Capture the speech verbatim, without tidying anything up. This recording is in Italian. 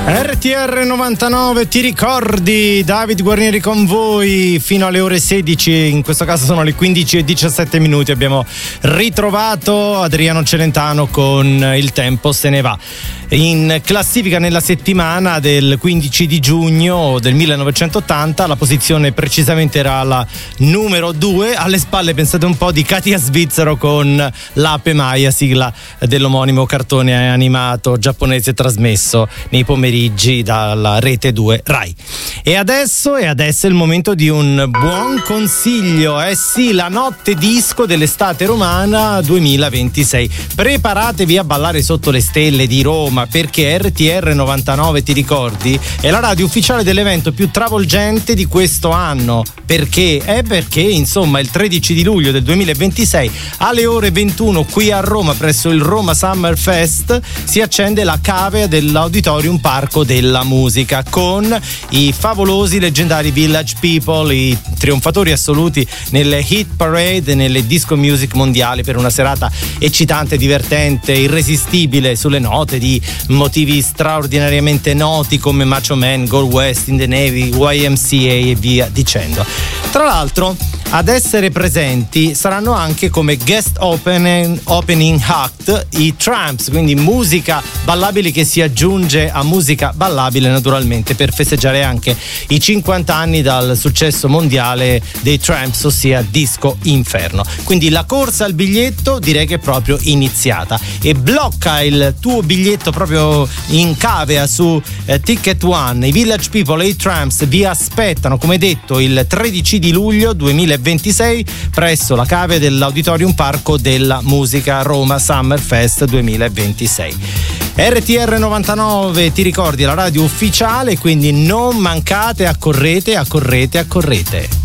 R T R novantanove, ti ricordi? David Guarnieri con voi fino alle ore sedici, in questo caso sono le quindici e diciassette minuti. Abbiamo ritrovato Adriano Celentano con Il tempo se ne va. In classifica nella settimana del quindici di giugno del millenovecentottanta, la posizione precisamente era la numero due, alle spalle, pensate un po', di Katia Svizzero con l'Ape Maia, sigla dell'omonimo cartone animato giapponese trasmesso nei pomeriggi dalla Rete due Rai. E adesso, e adesso è il momento di un buon consiglio, eh sì, la notte disco dell'estate romana duemilaventisei. Preparatevi a ballare sotto le stelle di Roma, perché R T R novantanove, ti ricordi, è la radio ufficiale dell'evento più travolgente di questo anno. Perché? È perché insomma il tredici di luglio del duemilaventisei alle ore ventuno qui a Roma, presso il Roma Summer Fest, si accende la cavea dell'Auditorium Parco della Musica con i favolosi leggendari Village People, i trionfatori assoluti nelle hit parade e nelle disco music mondiali, per una serata eccitante, divertente, irresistibile, sulle note di motivi straordinariamente noti come Macho Man, Go West, In the Navy, Y M C A e via dicendo. Tra l'altro, ad essere presenti saranno anche come guest opening, opening act i Tramps, quindi musica ballabile che si aggiunge a musica ballabile, naturalmente, per festeggiare anche i cinquanta anni dal successo mondiale dei Tramps, ossia Disco Inferno. Quindi la corsa al biglietto direi che è proprio iniziata, e blocca il tuo biglietto proprio in cavea su eh, Ticket One. I Village People e i Tramps vi aspettano, come detto, il tredici di luglio duemilaventisei presso la cavea dell'Auditorium Parco della Musica Roma Summer Fest duemilaventisei. R T R novantanove, ti ricordi, la radio ufficiale, quindi non mancate, accorrete, accorrete, accorrete.